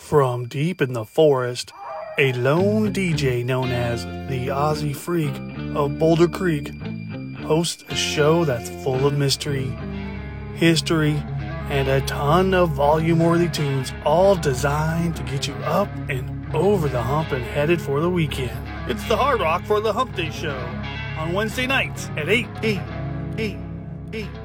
From deep in the forest, a lone DJ known as the Aussie Freak of Boulder Creek hosts a show that's full of mystery, history, and a ton of volume-worthy tunes, all designed to get you up and over the hump and headed for the weekend. It's the Hard Rock for the Hump Day Show on Wednesday nights at 8.